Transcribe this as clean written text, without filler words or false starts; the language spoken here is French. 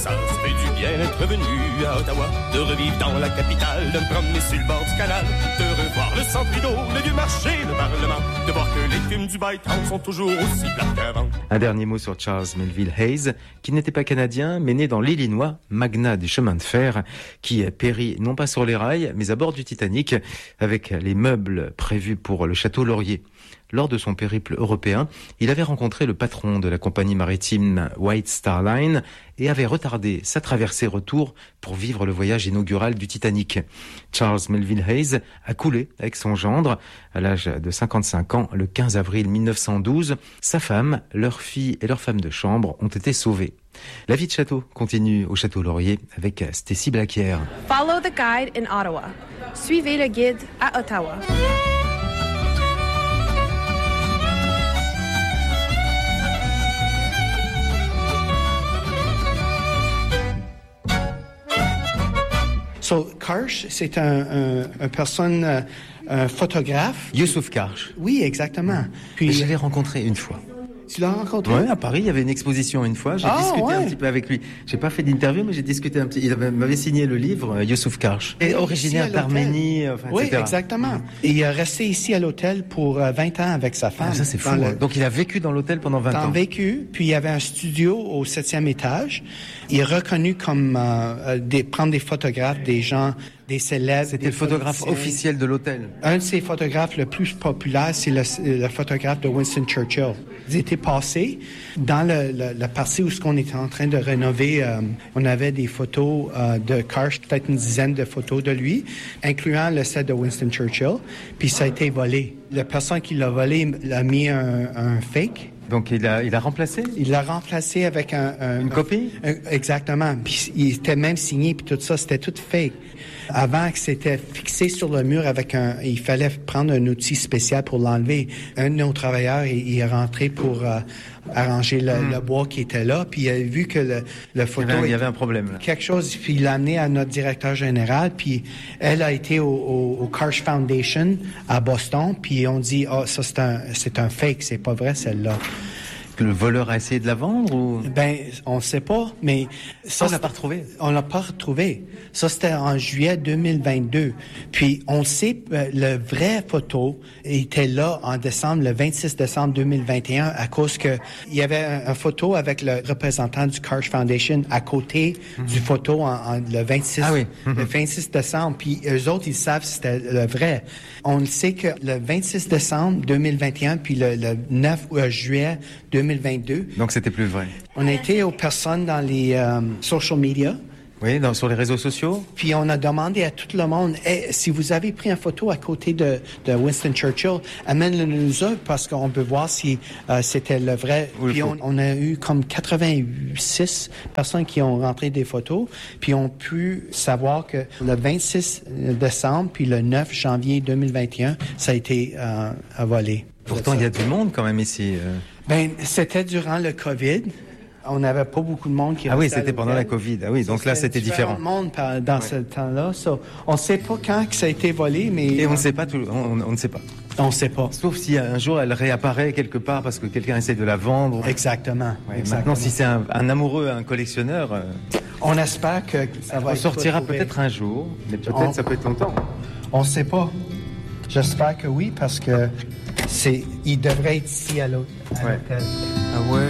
Ça se fait du bien d'être venu à Ottawa, de revivre dans la capitale, de me promener sur le bord du canal, de revoir le centre Rideau, le vieux marché, le Parlement, de voir que les films du Bytown sont toujours aussi plats qu'avant. Un dernier mot sur Charles Melville Hayes, qui n'était pas canadien, mais né dans l'Illinois, magnat des chemins de fer, qui périt non pas sur les rails, mais à bord du Titanic, avec les meubles prévus pour le château Laurier. Lors de son périple européen, il avait rencontré le patron de la compagnie maritime White Star Line et avait retardé sa traversée retour pour vivre le voyage inaugural du Titanic. Charles Melville Hayes a coulé avec son gendre à l'âge de 55 ans le 15 avril 1912. Sa femme, leur fille et leur femme de chambre ont été sauvées. La vie de château continue au château Laurier avec Stacy Blaquière. Follow the guide in Ottawa. Suivez le guide à Ottawa. So, Karsh, c'est un personne, un photographe. Youssouf Karsh. Oui, exactement. Puis je l'ai rencontré une fois. Tu l'as rencontré? Oui, à Paris, il y avait une exposition une fois. J'ai discuté un petit peu avec lui. J'ai pas fait d'interview, mais j'ai discuté un petit. Il m'avait signé le livre, Youssouf Karsh. Et originaire d'Arménie, enfin, oui, etc. exactement. Et il est resté ici à l'hôtel pour 20 ans avec sa femme. Ah, ça, c'est fou. Donc, il a vécu dans l'hôtel pendant 20 ans. Vécu, puis il y avait un studio au 7e étage. Il est reconnu comme prendre des photographes, des gens, des célèbres. C'était le photographe officiel de l'hôtel. Un de ses photographes le plus populaire, c'est le photographe de Winston Churchill. Ils étaient passés dans la partie où on était en train de rénover. On avait des photos de Karsh, peut-être une dizaine de photos de lui, incluant le set de Winston Churchill. Puis ça a été volé. La personne qui l'a volé l'a mis un fake. Donc il a remplacé? Il l'a remplacé avec une copie? Exactement. Puis il était même signé, puis tout ça, c'était tout fake. Avant que c'était fixé sur le mur il fallait prendre un outil spécial pour l'enlever. Un de nos travailleurs, il est rentré pour arranger le bois qui était là, puis il a vu que le photo... Il y avait un problème, là. Quelque chose, puis il l'a amené à notre directeur général, puis elle a été au Karsh Foundation à Boston, puis on dit, ça c'est un fake, c'est pas vrai celle-là. Le voleur a essayé de la vendre ou? On ne sait pas, mais ça, on l'a pas retrouvé. On l'a pas retrouvé. Ça, c'était en juillet 2022. Puis, on sait, le vrai photo était là en décembre, le 26 décembre 2021, à cause que il y avait un photo avec le représentant du Karsh Foundation à côté du photo le 26, le 26 décembre. Puis, eux autres, ils savent si c'était le vrai. On le sait que le 26 décembre 2021, puis le 9 juillet 2022. Donc, c'était plus vrai. On a été aux personnes dans les social media. Oui, sur les réseaux sociaux. Puis on a demandé à tout le monde, si vous avez pris une photo à côté de Winston Churchill, amène-le-nous parce qu'on peut voir si c'était le vrai. Puis on a eu comme 86 personnes qui ont rentré des photos, puis ont pu savoir que le 26 décembre puis le 9 janvier 2021, ça a été volé. Pourtant, il y a du monde quand même ici. C'était durant le COVID. On n'avait pas beaucoup de monde qui restait. Ah oui, c'était pendant la COVID. Ah oui, donc là, c'était différent. Monde dans ce temps-là. On ne sait pas quand que ça a été volé, mais... Et on ne sait pas on ne sait pas. On ne sait pas. Sauf si un jour, elle réapparaît quelque part parce que quelqu'un essaie de la vendre. Exactement. Maintenant, si c'est un amoureux, un collectionneur... on espère que ça va sortira peut-être un jour, mais peut-être ça peut être longtemps. On ne sait pas. J'espère que oui, parce que il devrait être ici à l'hôtel. Ah ouais.